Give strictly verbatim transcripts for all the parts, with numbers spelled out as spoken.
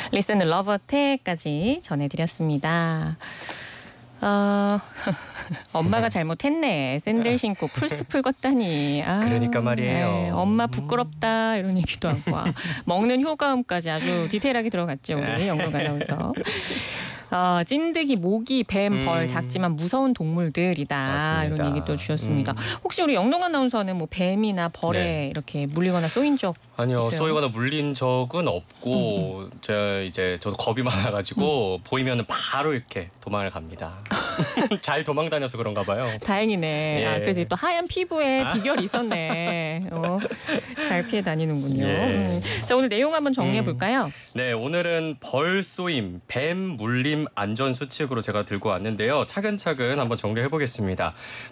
리슨 러버테까지 전해드렸습니다. 어, 엄마가 잘못했네. 샌들 신고 풀숲을 걷다니. 아, 그러니까 말이에요. 네, 엄마 부끄럽다 이런 얘기도 하고 먹는 효과음까지 아주 디테일하게 들어갔죠. 우리 영롱 아나운서. 어, 찐득이, 모기, 뱀, 벌 음. 작지만 무서운 동물들이다. 맞습니다. 이런 얘기도 주셨습니다. 음. 혹시 우리 영롱 아나운서는 뭐 뱀이나 벌에 네. 이렇게 물리거나 쏘인 적 아니요, 있어요? 쏘이거나 물린 적은 없고, 음, 음. 제가 이제 저도 겁이 많아가지고 음. 보이면은 바로 이렇게 도망을 갑니다. 잘 도망 다녀서 그런가 봐요. 다행이네. 예. 아, 그래서 또 하얀 피부에 아. 비결이 있었네. 어, 잘 피해 다니는군요. 예. 음. 자, 오늘 내용 한번 정리해 볼까요? 음. 네, 오늘은 벌 쏘임, 뱀 물림 안전 수칙으로 제가 들고 왔는데요. 차근차근 한번 정리해 보겠습니다.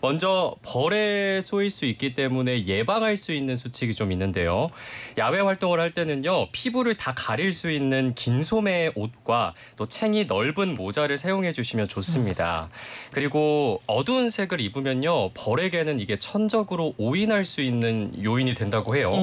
먼저 벌에 쏘일 수 있기 때문에 예방할 수 있는 수칙이 좀 있는데요. 야외 활동을 할 때는요, 피부를 다 가릴 수 있는 긴 소매 옷과 또 챙이 넓은 모자를 사용해 주시면 좋습니다. 그리고 어두운 색을 입으면요, 벌에게는 이게 천적으로 오인할 수 있는 요인이 된다고 해요.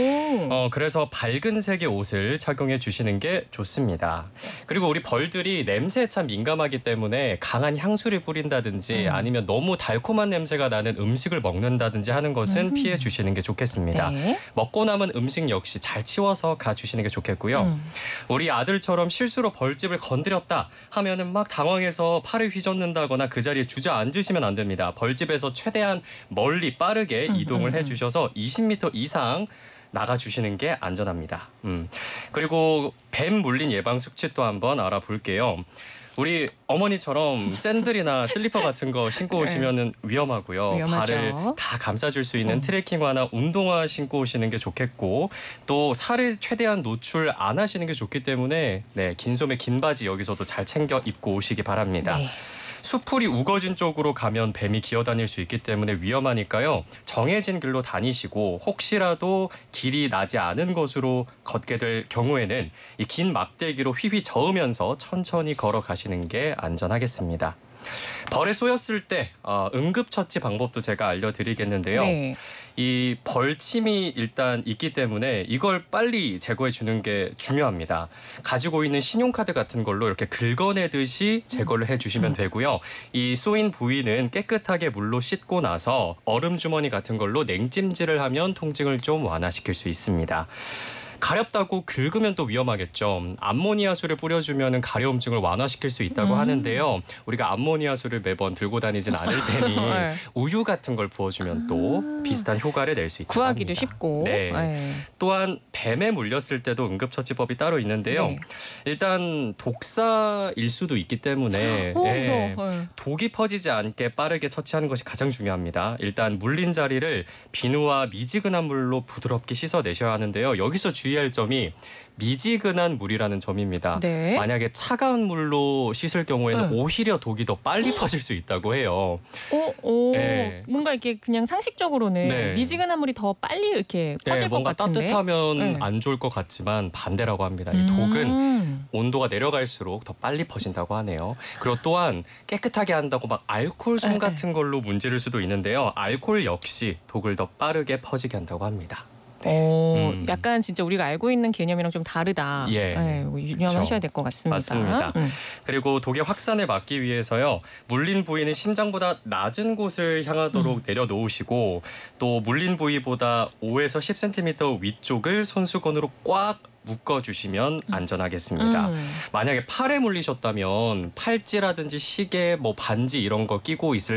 어, 그래서 밝은 색의 옷을 착용해 주시는 게 좋습니다. 그리고 우리 벌들이 냄새에 참 민감하기 때문에 강한 향수를 뿌린다든지 음. 아니면 너무 달콤한 냄새가 나는 음식을 먹는다든지 하는 것은 음. 피해 주시는 게 좋겠습니다. 네. 먹고 남은 음식 역시 잘 치워서 가주시는 게 좋겠고요. 음. 우리 아들처럼 실수로 벌집을 건드렸다 하면은 막 당황해서 팔을 휘젓는다거나 그 자리에 주저앉으시면 안 됩니다. 벌집에서 최대한 멀리 빠르게 음, 이동을 음, 해주셔서 이십 미터 이상 나가주시는 게 안전합니다. 음. 그리고 뱀 물린 예방 수칙도 한번 알아볼게요. 우리 어머니처럼 샌들이나 슬리퍼 같은 거 신고 오시면 위험하고요. 위험하죠. 발을 다 감싸줄 수 있는 음. 트레킹화나 운동화 신고 오시는 게 좋겠고, 또 살을 최대한 노출 안 하시는 게 좋기 때문에 네, 긴 소매 긴 바지 여기서도 잘 챙겨 입고 오시기 바랍니다. 네. 수풀이 우거진 쪽으로 가면 뱀이 기어다닐 수 있기 때문에 위험하니까요. 정해진 길로 다니시고 혹시라도 길이 나지 않은 곳으로 걷게 될 경우에는 이 긴 막대기로 휘휘 저으면서 천천히 걸어가시는 게 안전하겠습니다. 벌에 쏘였을 때 어, 응급처치 방법도 제가 알려드리겠는데요. 네. 이 벌침이 일단 있기 때문에 이걸 빨리 제거해 주는 게 중요합니다. 가지고 있는 신용카드 같은 걸로 이렇게 긁어내듯이 제거를 해주시면 되고요. 이 쏘인 부위는 깨끗하게 물로 씻고 나서 얼음 주머니 같은 걸로 냉찜질을 하면 통증을 좀 완화시킬 수 있습니다. 가렵다고 긁으면 또 위험하겠죠. 암모니아수를 뿌려주면 가려움증을 완화시킬 수 있다고 음. 하는데요. 우리가 암모니아수를 매번 들고 다니진 않을 테니 네. 우유 같은 걸 부어주면 또 아. 비슷한 효과를 낼 수 있다고 구하기도 합니다. 쉽고. 네. 네. 또한 뱀에 물렸을 때도 응급처치법이 따로 있는데요. 네. 일단 독사일 수도 있기 때문에 오, 네. 네. 독이 퍼지지 않게 빠르게 처치하는 것이 가장 중요합니다. 일단 물린 자리를 비누와 미지근한 물로 부드럽게 씻어내셔야 하는데요. 여기서 주의할 점이 미지근한 물이라는 점입니다. 네. 만약에 차가운 물로 씻을 경우에는 네. 오히려 독이 더 빨리 퍼질 수 있다고 해요. 오, 오, 네. 뭔가 이렇게 그냥 상식적으로는 네. 미지근한 물이 더 빨리 이렇게 퍼질 네, 것 뭔가 같은데. 따뜻하면 네. 안 좋을 것 같지만 반대라고 합니다. 이 독은 음. 온도가 내려갈수록 더 빨리 퍼진다고 하네요. 그리고 또한 깨끗하게 한다고 막 알코올 솜 네. 같은 걸로 문지를 수도 있는데요. 알코올 역시 독을 더 빠르게 퍼지게 한다고 합니다. 어, 음. 약간 진짜 우리가 알고 있는 개념이랑 좀 다르다. 예. 네, 유념하셔야 될 것 같습니다. 맞습니다. 음. 그리고 독의 확산을 막기 위해서요. 물린 부위는 심장보다 낮은 곳을 향하도록 음. 내려놓으시고 또 물린 부위보다 오에서 십 센티미터 위쪽을 손수건으로 꽉 묶어주시면 안전하겠습니다. 음. 만약에 팔에 물리셨다면 팔찌라든지 시계, 뭐 반지 이런 거 끼고 있을